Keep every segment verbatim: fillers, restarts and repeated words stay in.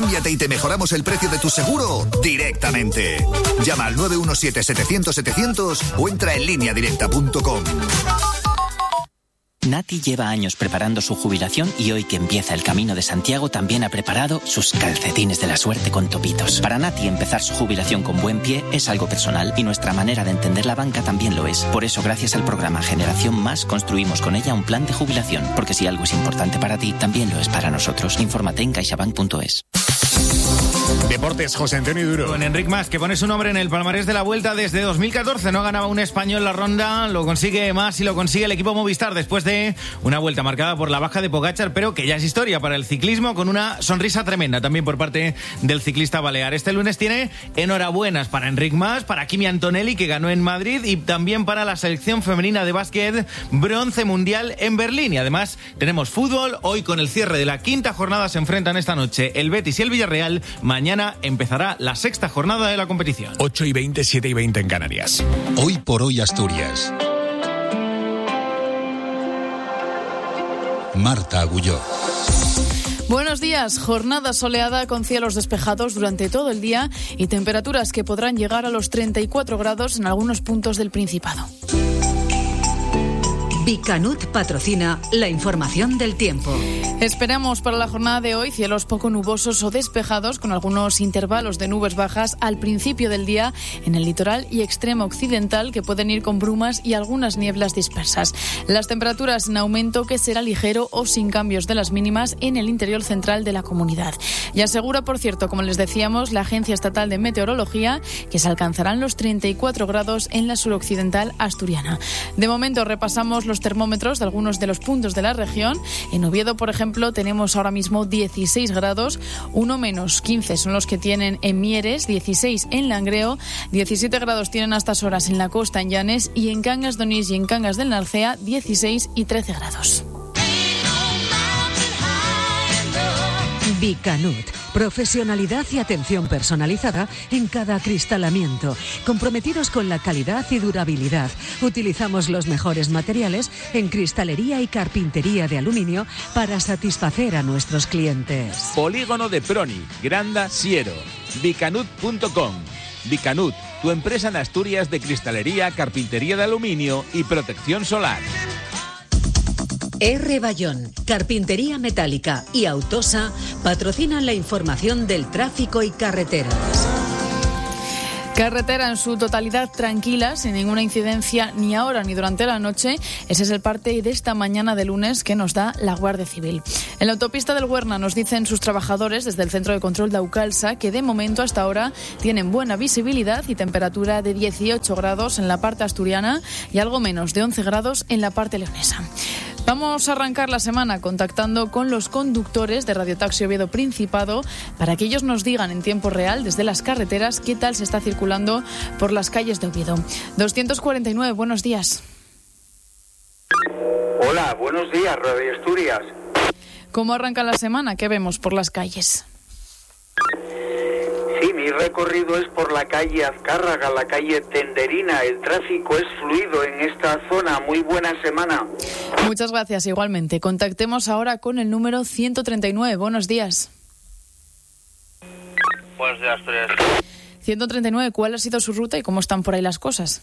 Cámbiate y te mejoramos el precio de tu seguro directamente. Llama al nueve uno siete, setecientos, setecientos o entra en línea directa punto com. Nati lleva años preparando su jubilación y hoy que empieza el Camino de Santiago también ha preparado sus calcetines de la suerte con topitos. Para Nati empezar su jubilación con buen pie es algo personal y nuestra manera de entender la banca también lo es. Por eso, gracias al programa Generación Más, construimos con ella un plan de jubilación. Porque si algo es importante para ti, también lo es para nosotros. Infórmate en caixabank punto es. Deportes, José Antonio Duro. Con Enric Mas, que pone su nombre en el palmarés de la Vuelta desde dos mil catorce. No ganaba un español la ronda, lo consigue Mas y lo consigue el equipo Movistar después de una vuelta marcada por la baja de Pogačar, pero que ya es historia para el ciclismo, con una sonrisa tremenda también por parte del ciclista balear. Este lunes tiene enhorabuenas para Enric Mas, para Kimi Antonelli, que ganó en Madrid, y también para la selección femenina de básquet, bronce mundial en Berlín. Y además tenemos fútbol. Hoy, con el cierre de la quinta jornada, se enfrentan esta noche el Betis y el Villarreal. Mañana empezará la sexta jornada de la competición. ocho y veinte, siete y veinte en Canarias. Hoy por hoy Asturias. Marta Agulló. Buenos días. Jornada soleada con cielos despejados durante todo el día y temperaturas que podrán llegar a los treinta y cuatro grados en algunos puntos del Principado. Bicanut patrocina la información del tiempo. Esperamos para la jornada de hoy cielos poco nubosos o despejados, con algunos intervalos de nubes bajas al principio del día en el litoral y extremo occidental, que pueden ir con brumas y algunas nieblas dispersas. Las temperaturas en aumento, que será ligero o sin cambios de las mínimas en el interior central de la comunidad. Y asegura, por cierto, como les decíamos, la Agencia Estatal de Meteorología, que se alcanzarán los treinta y cuatro grados en la suroccidental asturiana. De momento repasamos los termómetros de algunos de los puntos de la región. En Oviedo, por ejemplo, tenemos ahora mismo dieciséis grados, uno menos quince son los que tienen en Mieres, dieciséis en Langreo, diecisiete grados tienen a estas horas en la costa, en Llanes, y en Cangas de Onís y en Cangas del Narcea, dieciséis y trece grados. Bicanut. Profesionalidad y atención personalizada en cada acristalamiento. Comprometidos con la calidad y durabilidad. Utilizamos los mejores materiales en cristalería y carpintería de aluminio para satisfacer a nuestros clientes. Polígono de Proni, Granda, Siero. Bicanut punto com. Bicanut, tu empresa en Asturias de cristalería, carpintería de aluminio y protección solar. R. Bayón, Carpintería Metálica y Autosa patrocinan la información del tráfico y carreteras. Carretera en su totalidad tranquila, sin ninguna incidencia ni ahora ni durante la noche. Ese es el parte de esta mañana de lunes que nos da la Guardia Civil. En la autopista del Huerna nos dicen sus trabajadores desde el Centro de Control de Aucalsa que de momento hasta ahora tienen buena visibilidad y temperatura de dieciocho grados en la parte asturiana y algo menos de once grados en la parte leonesa. Vamos a arrancar la semana contactando con los conductores de Radio Taxi Oviedo Principado para que ellos nos digan en tiempo real desde las carreteras qué tal se está circulando por las calles de Oviedo. doscientos cuarenta y nueve, buenos días. Hola, buenos días, Radio Asturias. ¿Cómo arranca la semana? ¿Qué vemos por las calles? Sí, mi recorrido es por la calle Azcárraga, la calle Tenderina. El tráfico es fluido en esta zona. Muy buena semana. Muchas gracias, igualmente. Contactemos ahora con el número ciento treinta y nueve. Buenos días. Buenos días, Asturias. ciento treinta y nueve, ¿cuál ha sido su ruta y cómo están por ahí las cosas?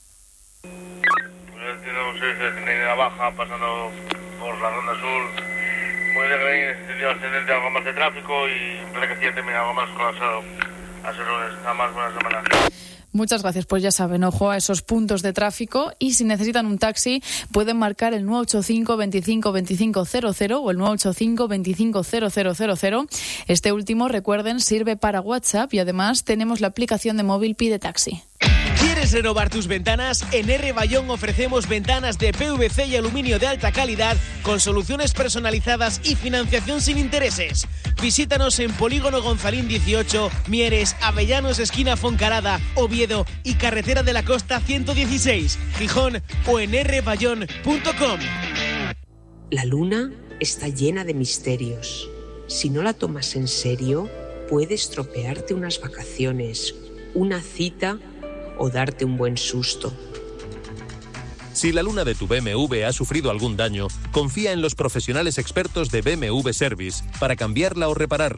Pues tenemos desde Tenderina Baja, pasando por la Ronda Sur. Muy de ascendente, algo más de tráfico, y en plena que sí termina algo más colapsado. A ser una más buena semana. Muchas gracias, pues ya saben, ojo a esos puntos de tráfico, y si necesitan un taxi pueden marcar el nueve ocho cinco, veinticinco, veinticinco cero cero o el nueve ocho cinco, veinticinco cero cero cero cero. Este último, recuerden, sirve para WhatsApp y además tenemos la aplicación de móvil Pide Taxi. ¿Quieres renovar tus ventanas? En R. Bayón ofrecemos ventanas de P V C y aluminio de alta calidad con soluciones personalizadas y financiación sin intereses. Visítanos en Polígono Gonzalín dieciocho, Mieres, Avellanos, esquina Foncarada, Oviedo y Carretera de la Costa ciento dieciséis, Gijón, o en r bayón punto com. La luna está llena de misterios. Si no la tomas en serio, puede estropearte unas vacaciones, una cita o darte un buen susto. Si la luna de tu B M W ha sufrido algún daño, confía en los profesionales expertos de B M W Service para cambiarla o repararla.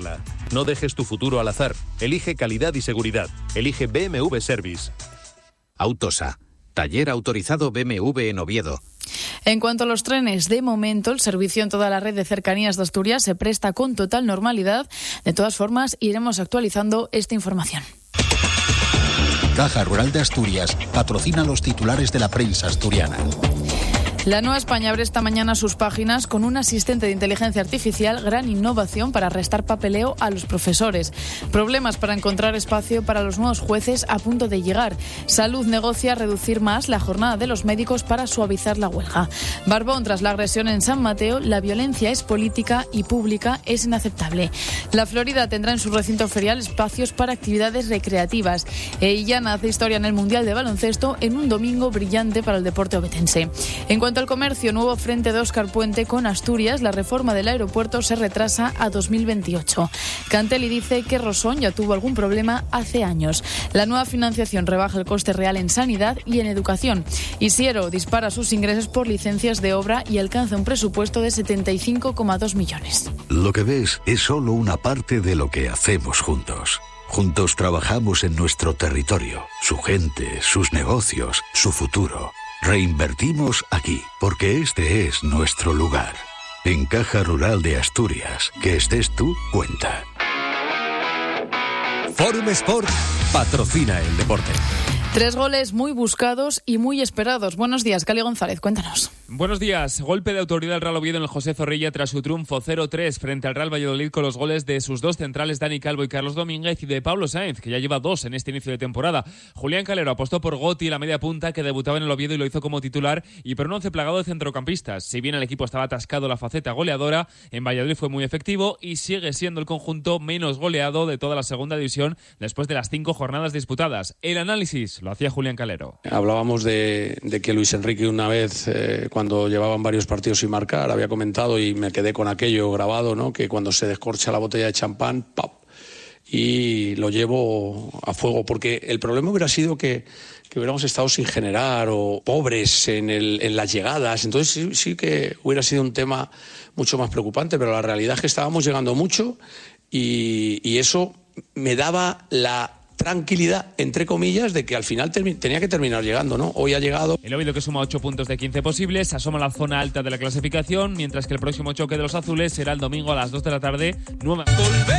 No dejes tu futuro al azar. Elige calidad y seguridad. Elige B M W Service. Autosa, taller autorizado B M W en Oviedo. En cuanto a los trenes, de momento el servicio en toda la red de cercanías de Asturias se presta con total normalidad. De todas formas, iremos actualizando esta información. Caja Rural de Asturias patrocina los titulares de la prensa asturiana. La Nueva España abre esta mañana sus páginas con un asistente de inteligencia artificial, gran innovación para restar papeleo a los profesores. Problemas para encontrar espacio para los nuevos jueces a punto de llegar. Salud negocia reducir más la jornada de los médicos para suavizar la huelga. Barbón, tras la agresión en San Mateo, la violencia es política y pública es inaceptable. La Florida tendrá en su recinto ferial espacios para actividades recreativas. E Illana hace historia en el Mundial de Baloncesto en un domingo brillante para el deporte obetense. En cuanto al comercio, nuevo frente de Óscar Puente con Asturias, la reforma del aeropuerto se retrasa a dos mil veintiocho. Cantelli dice que Rosón ya tuvo algún problema hace años. La nueva financiación rebaja el coste real en sanidad y en educación. Y Siero dispara sus ingresos por licencias de obra y alcanza un presupuesto de setenta y cinco coma dos millones. Lo que ves es solo una parte de lo que hacemos juntos. Juntos trabajamos en nuestro territorio, su gente, sus negocios, su futuro. Reinvertimos aquí, porque este es nuestro lugar. En Caja Rural de Asturias, que estés tú, cuenta. Forum Sport patrocina el deporte. Tres goles muy buscados y muy esperados. Buenos días, Cali González, cuéntanos. Buenos días. Golpe de autoridad del Real Oviedo en el José Zorrilla tras su triunfo cero tres frente al Real Valladolid con los goles de sus dos centrales, Dani Calvo y Carlos Domínguez, y de Pablo Sáenz, que ya lleva dos en este inicio de temporada. Julián Calero apostó por Gotti, la media punta, que debutaba en el Oviedo y lo hizo como titular, y por un once plagado de centrocampistas. Si bien el equipo estaba atascado la faceta goleadora, en Valladolid fue muy efectivo y sigue siendo el conjunto menos goleado de toda la segunda división después de las cinco jornadas disputadas. El análisis lo hacía Julián Calero. Hablábamos de, de que Luis Enrique una vez, eh, cuando llevaban varios partidos sin marcar, había comentado, y me quedé con aquello grabado, ¿no?, que cuando se descorcha la botella de champán, ¡pap!, y lo llevo a fuego, porque el problema hubiera sido que, que hubiéramos estado sin generar o pobres en, el, en las llegadas. Entonces sí, sí que hubiera sido un tema mucho más preocupante, pero la realidad es que estábamos llegando mucho y, y eso me daba la tranquilidad, entre comillas, de que al final termi- tenía que terminar llegando, ¿no? Hoy ha llegado. El Oviedo, que suma ocho puntos de quince posibles, asoma a la zona alta de la clasificación, mientras que el próximo choque de los azules será el domingo a las dos de la tarde. Nueva...